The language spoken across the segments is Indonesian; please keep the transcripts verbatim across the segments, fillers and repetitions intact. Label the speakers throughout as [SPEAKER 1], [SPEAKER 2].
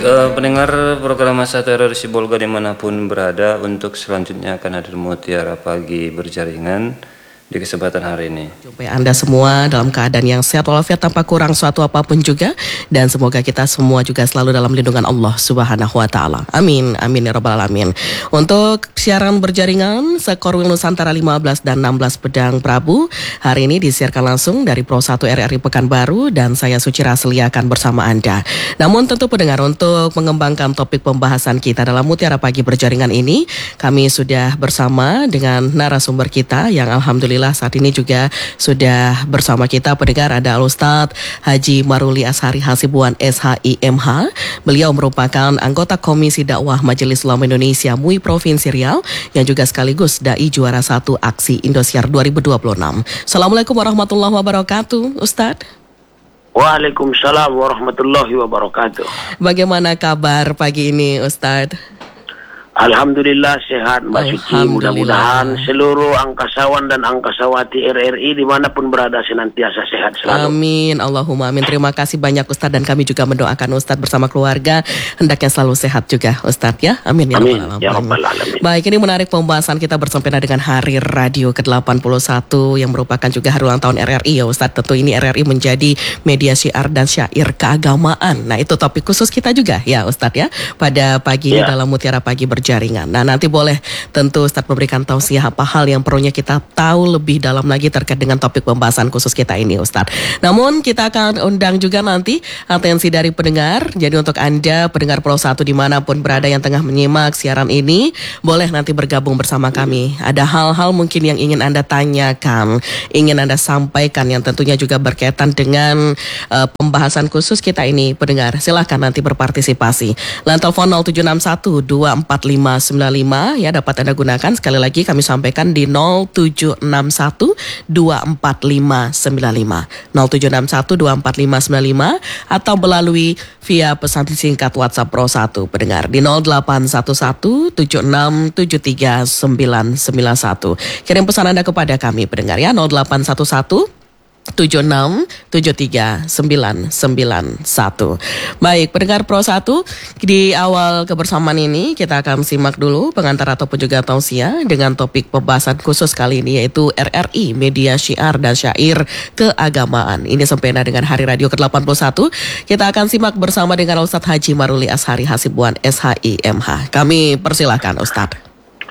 [SPEAKER 1] Eh, pendengar program Masa Teror Sibolga dimanapun berada, untuk selanjutnya akan hadir Mutiara Pagi Berjaringan di kesempatan hari ini.
[SPEAKER 2] Jumpai Anda semua dalam keadaan yang sehat walafiat tanpa kurang suatu apapun juga, dan semoga kita semua juga selalu dalam lindungan Allah Subhanahu wa taala. Amin, amin ya rabbal alamin. Untuk siaran berjaringan Sekorwil Nusantara lima belas dan enam belas Pedang Prabu hari ini disiarkan langsung dari Pro satu R R I Pekanbaru, dan saya Suci Rasli akan bersama Anda. Namun tentu pendengar, untuk mengembangkan topik pembahasan kita dalam Mutiara Pagi Berjaringan ini, kami sudah bersama dengan narasumber kita yang alhamdulillah saat ini juga sudah bersama kita. Pendengar, ada Al-Ustadz Haji Maruli Ashari Hasibuan S H I M H. Beliau merupakan anggota Komisi Dakwah Majelis Ulama Indonesia M U I Provinsi Riau yang juga sekaligus Dai Juara satu Aksi Indosiar dua ribu dua puluh enam. Assalamualaikum warahmatullahi wabarakatuh, Ustadz.
[SPEAKER 3] Waalaikumsalam warahmatullahi wabarakatuh.
[SPEAKER 2] Bagaimana kabar pagi ini, Ustadz?
[SPEAKER 3] Alhamdulillah sehat, Mbak Suci. Mudah-mudahan seluruh angkasawan dan angkasawati R R I dimanapun berada senantiasa sehat selalu.
[SPEAKER 2] Amin, Allahumma amin. Terima kasih banyak Ustadz, dan kami juga mendoakan Ustadz bersama keluarga hendaknya selalu sehat juga Ustadz ya. Amin ya
[SPEAKER 3] Amin,
[SPEAKER 2] rabbal alamin.
[SPEAKER 3] ya rabbal alamin.
[SPEAKER 2] Baik, ini menarik pembahasan kita bersempena dengan Hari Radio ke delapan puluh satu yang merupakan juga hari ulang tahun R R I ya Ustadz. Tentu ini R R I menjadi media syiar dan syair keagamaan. Nah, itu topik khusus kita juga ya Ustadz ya pada pagi ini
[SPEAKER 3] ya.
[SPEAKER 2] dalam Mutiara Pagi Berjaringan. Nah, nanti boleh tentu Ustadz memberikan tausiah apa hal yang perlunya kita tahu lebih dalam lagi terkait dengan topik pembahasan khusus kita ini Ustadz. Namun kita akan undang juga nanti atensi dari pendengar. Jadi untuk Anda pendengar Pro satu dimanapun berada yang tengah menyimak siaran ini, boleh nanti bergabung bersama kami. Ada hal-hal mungkin yang ingin Anda tanyakan, ingin Anda sampaikan yang tentunya juga berkaitan dengan uh, pembahasan khusus kita ini pendengar. Silahkan nanti berpartisipasi. Line telepon nol tujuh enam satu dua empat lima sembilan lima ya dapat Anda gunakan. Sekali lagi kami sampaikan di nol tujuh enam satu dua empat lima sembilan lima nol tujuh enam satu dua empat lima sembilan lima atau melalui via pesan singkat WhatsApp Pro satu pendengar di nol delapan satu satu tujuh enam tujuh tiga sembilan sembilan satu. Kirim pesan Anda kepada kami pendengar ya, nol delapan satu satu tujuh enam tujuh tiga sembilan sembilan satu. Baik, pendengar Pro satu, di awal kebersamaan ini kita akan simak dulu pengantar ataupun juga tausiah dengan topik pembahasan khusus kali ini, yaitu R R I Media Syiar dan Syair Keagamaan. Ini sempena dengan Hari Radio ke delapan puluh satu. Kita akan simak bersama dengan Ustadz Haji Maruli Ashari Hasibuan S H I M H. Kami persilahkan Ustadz.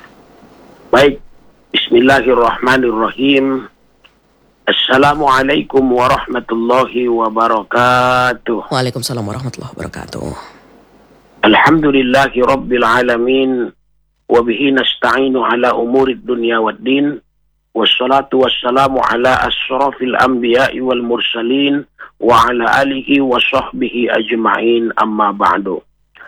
[SPEAKER 3] Baik, Bismillahirrahmanirrahim. Assalamualaikum warahmatullahi wabarakatuh.
[SPEAKER 2] Waalaikumsalam warahmatullahi wabarakatuh.
[SPEAKER 3] Alhamdulillahi rabbil alamin, wabihi nasta'inu ala umurid dunya waddin, wassalatu wassalamu ala asrafil anbiya'i wal mursalin, wa ala alihi wa sahbihi ajma'in, amma ba'du.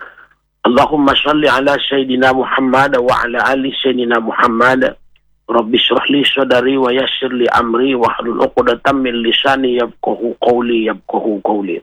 [SPEAKER 3] Allahumma salli ala Sayyidina Muhammad wa ala ali Sayyidina Muhammad. Rabbi shrah li sadri wa yassir li amri wahlul 'uqdatam min lisani yafqahu qawli yafqahu qawli.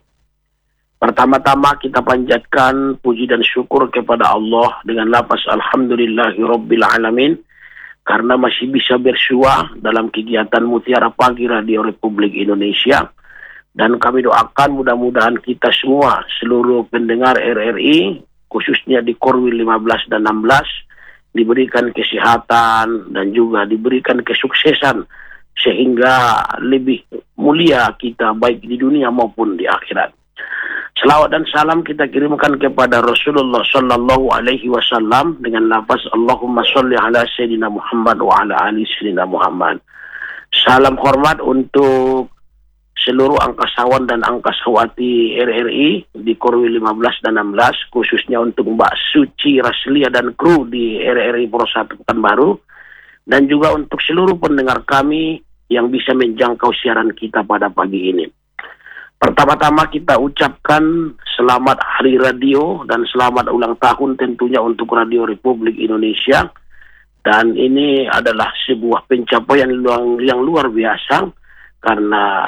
[SPEAKER 3] Pertama-tama kita panjatkan puji dan syukur kepada Allah dengan lafaz alhamdulillahi rabbil alamin, karena masih bisa bersua dalam kegiatan Mutiara Pagi Radio Republik Indonesia. Dan kami doakan mudah-mudahan kita semua, seluruh pendengar R R I, khususnya di Korwil lima belas dan enam belas, diberikan kesehatan dan juga diberikan kesuksesan sehingga lebih mulia kita baik di dunia maupun di akhirat. Selawat dan salam kita kirimkan kepada Rasulullah Sallallahu Alaihi Wasallam dengan lafaz Allahumma sholli ala Sayyidina Muhammad wa ala ali Sayyidina Muhammad. Salam hormat untuk seluruh angkasawan dan angkasawati R R I di Korwil lima belas dan enam belas, khususnya untuk Mbak Suci Raslia dan kru di R R I Pro satu Pekanbaru, dan juga untuk seluruh pendengar kami yang bisa menjangkau siaran kita pada pagi ini. Pertama-tama kita ucapkan selamat Hari Radio dan selamat ulang tahun tentunya untuk Radio Republik Indonesia. Dan ini adalah sebuah pencapaian yang, yang luar biasa, karena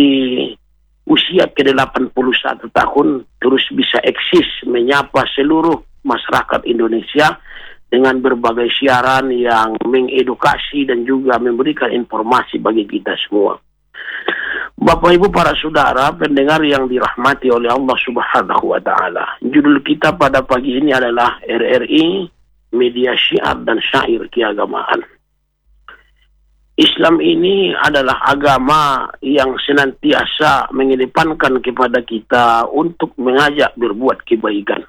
[SPEAKER 3] di usia ke delapan puluh satu tahun terus bisa eksis menyapa seluruh masyarakat Indonesia dengan berbagai siaran yang mengedukasi dan juga memberikan informasi bagi kita semua. Bapak Ibu para saudara pendengar yang dirahmati oleh Allah Subhanahu wa taala. Judul kita pada pagi ini adalah R R I, Media Syiar dan Syair Keagamaan. Islam ini adalah agama yang senantiasa mengedepankan kepada kita untuk mengajak berbuat kebaikan.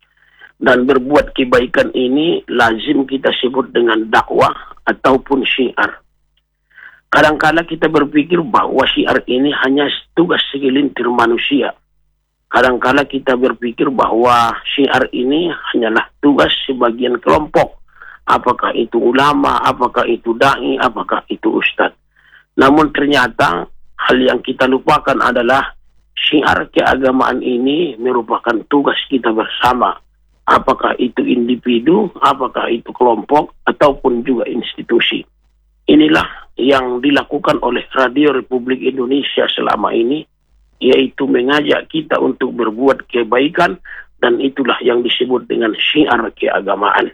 [SPEAKER 3] Dan berbuat kebaikan ini lazim kita sebut dengan dakwah ataupun syiar. Kadang-kadang kita berpikir bahwa syiar ini hanya tugas segelintir manusia. Kadang-kadang kita berpikir bahwa syiar ini hanyalah tugas sebagian kelompok. Apakah itu ulama, apakah itu da'i, apakah itu ustadz. Namun ternyata hal yang kita lupakan adalah syiar keagamaan ini merupakan tugas kita bersama. Apakah itu individu, apakah itu kelompok, ataupun juga institusi. Inilah yang dilakukan oleh Radio Republik Indonesia selama ini, yaitu mengajak kita untuk berbuat kebaikan, dan itulah yang disebut dengan syiar keagamaan.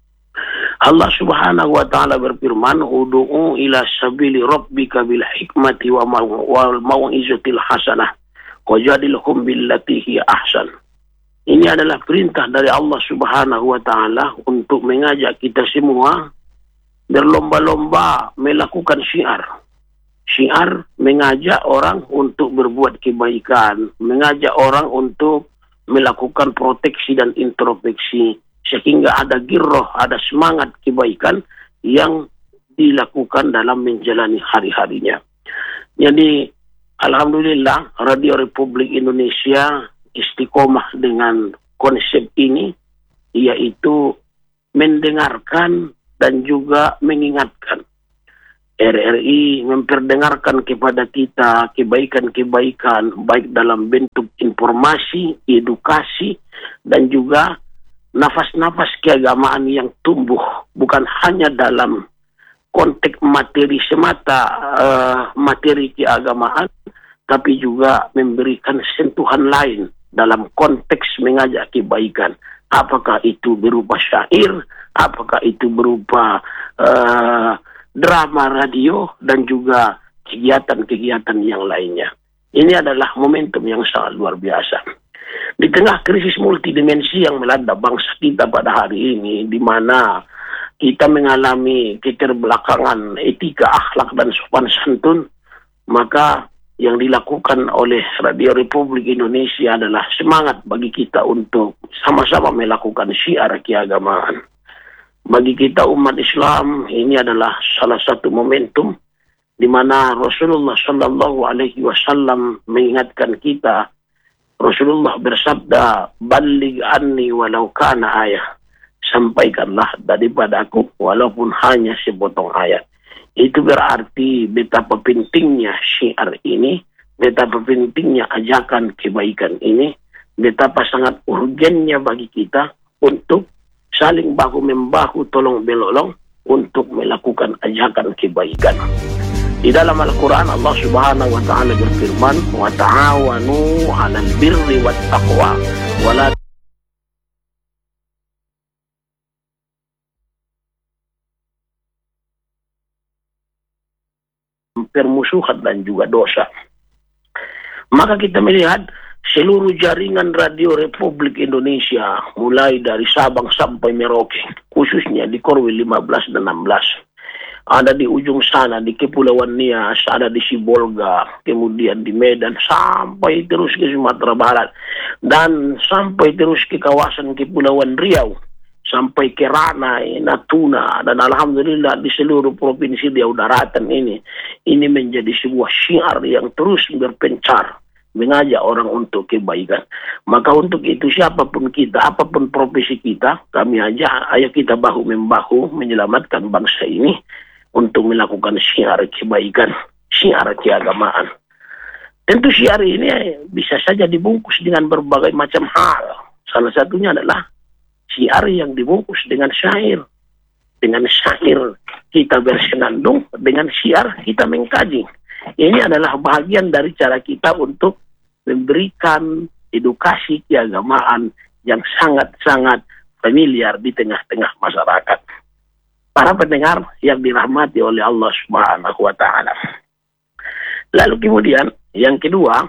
[SPEAKER 3] Allah Subhanahu wa taala berfirman, "Ud'u ila sabili rabbika bil hikmati wa wal mau'izatil hasanah wajadilhum billati hiya ahsan." Ini adalah perintah dari Allah Subhanahu wa taala untuk mengajak kita semua berlomba-lomba melakukan syiar. Syiar mengajak orang untuk berbuat kebaikan, mengajak orang untuk melakukan proteksi dan introspeksi, sehingga ada girroh, ada semangat kebaikan yang dilakukan dalam menjalani hari-harinya. Jadi, alhamdulillah, Radio Republik Indonesia istiqomah dengan konsep ini, yaitu mendengarkan dan juga mengingatkan. R R I memperdengarkan kepada kita kebaikan-kebaikan baik dalam bentuk informasi, edukasi, dan juga nafas-nafas keagamaan yang tumbuh bukan hanya dalam konteks materi semata, uh, materi keagamaan, tapi juga memberikan sentuhan lain dalam konteks mengajak kebaikan. Apakah itu berupa syair, apakah itu berupa uh, drama radio, dan juga kegiatan-kegiatan yang lainnya. Ini adalah momentum yang sangat luar biasa. Di tengah krisis multidimensi yang melanda bangsa kita pada hari ini, di mana kita mengalami keterbelakangan etika, akhlak, dan sopan santun, maka yang dilakukan oleh Radio Republik Indonesia adalah semangat bagi kita untuk sama-sama melakukan syiar keagamaan. Bagi kita umat Islam, ini adalah salah satu momentum di mana Rasulullah Shallallahu Alaihi Wasallam mengingatkan kita. Rasulullah bersabda, "Balligh anni walau kana ayah." Sampaikanlah daripada aku walaupun hanya sepotong ayat. Itu berarti betapa pentingnya syiar ini, betapa pentingnya ajakan kebaikan ini, betapa sangat urgennya bagi kita untuk saling bahu-membahu, tolong-menolong untuk melakukan ajakan kebaikan. Di dalam Al-Quran Allah Subhanahu wa taala berfirman, "Wa ta'awanu 'alal birri wat taqwa wa la permusuhan dan juga dosa." Maka kita melihat seluruh jaringan Radio Republik Indonesia, mulai dari Sabang sampai Merauke, khususnya di Korwil lima belas dan enam belas, ada di ujung sana, di Kepulauan Nias, ada di Sibolga, kemudian di Medan, sampai terus ke Sumatera Barat, dan sampai terus ke kawasan Kepulauan Riau, sampai ke Ranai, Natuna, dan alhamdulillah di seluruh provinsi Riau Daratan ini, ini menjadi sebuah syiar yang terus berpencar, mengajak orang untuk kebaikan. Maka untuk itu siapapun kita, apapun profesi kita, kami ajak, ayo kita bahu-membahu menyelamatkan bangsa ini untuk melakukan syiar kebaikan, syiar keagamaan. Tentu syiar ini bisa saja dibungkus dengan berbagai macam hal. Salah satunya adalah syiar yang dibungkus dengan syair. Dengan syair kita bersenandung, dengan syiar kita mengkaji. Ini adalah bagian dari cara kita untuk memberikan edukasi keagamaan yang sangat-sangat familiar di tengah-tengah masyarakat. Para pendengar yang dirahmati oleh Allah Subhanahu wa taala. Lalu kemudian yang kedua,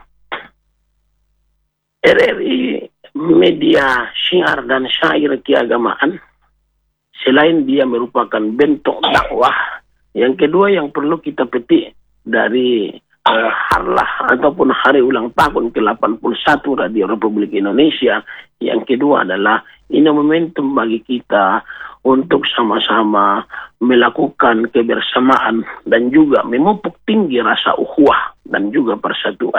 [SPEAKER 3] R R I media syiar dan syair keagamaan, selain dia merupakan bentuk dakwah, yang kedua yang perlu kita petik dari uh, harlah ataupun hari ulang tahun ke delapan puluh satu Radio Republik Indonesia, yang kedua adalah ini momentum bagi kita untuk sama-sama melakukan kebersamaan dan juga memupuk tinggi rasa ukhuwah dan juga persatuan.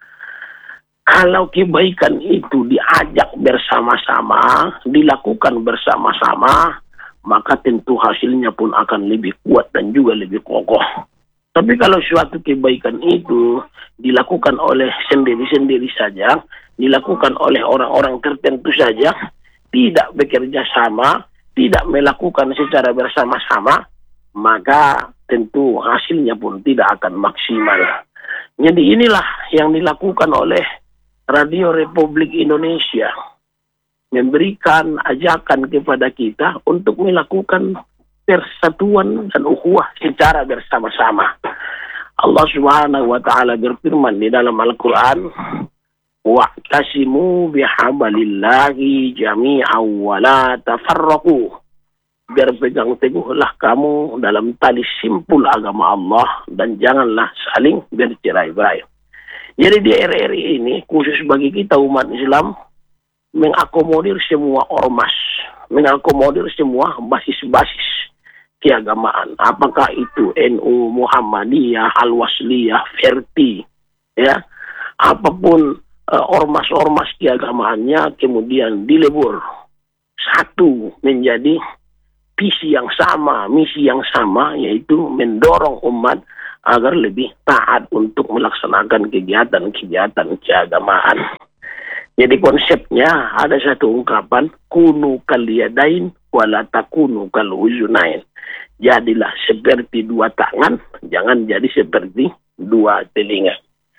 [SPEAKER 3] Kalau kebaikan itu diajak bersama-sama, dilakukan bersama-sama, maka tentu hasilnya pun akan lebih kuat dan juga lebih kokoh. Tapi kalau suatu kebaikan itu dilakukan oleh sendiri-sendiri saja, dilakukan oleh orang-orang tertentu saja, tidak bekerja sama, tidak melakukan secara bersama-sama, maka tentu hasilnya pun tidak akan maksimal. Jadi inilah yang dilakukan oleh Radio Republik Indonesia, memberikan ajakan kepada kita untuk melakukan persatuan dan ukhuwah secara bersama-sama. Allah Subhanahu wa taala berfirman di dalam Al-Qur'an, "Wa'tasimu bihablillahi jami'an wa la tafarraqu." Berpegang teguhlah kamu dalam tali simpul agama Allah dan janganlah saling bercerai-berai. Jadi di R R I ini khusus bagi kita umat Islam mengakomodir semua ormas, mengakomodir semua basis-basis keagamaan. Apakah itu N U, Muhammadiyah, Al-Wasliyah, Verti, ya, apapun uh, ormas-ormas keagamaannya kemudian dilebur satu menjadi visi yang sama, misi yang sama, yaitu mendorong umat agar lebih taat untuk melaksanakan kegiatan-kegiatan keagamaan. Jadi konsepnya ada satu ungkapan, kunu kaliyadain wala takunu kal uzunain. Jadilah seperti dua tangan, jangan jadi seperti dua telinga.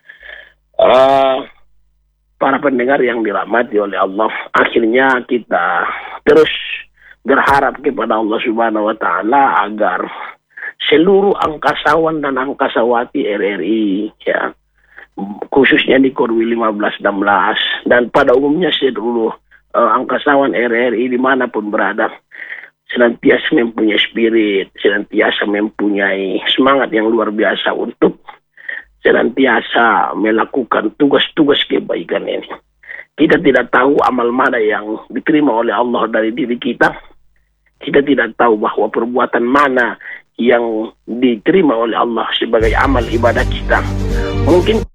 [SPEAKER 3] Uh, para pendengar yang dirahmati oleh Allah, akhirnya kita terus berharap kepada Allah Subhanahu wa taala agar seluruh angkasawan dan angkasawati R R I, ya, khususnya di Korwil lima belas enam belas dan pada umumnya seluruh uh, angkasawan R R I dimanapun berada, senantiasa mempunyai spirit, senantiasa mempunyai semangat yang luar biasa untuk senantiasa melakukan tugas-tugas kebaikan ini. Kita tidak tahu amal mana yang diterima oleh Allah dari diri kita. Kita tidak tahu bahwa perbuatan mana yang diterima oleh Allah sebagai amal ibadah kita. Mungkin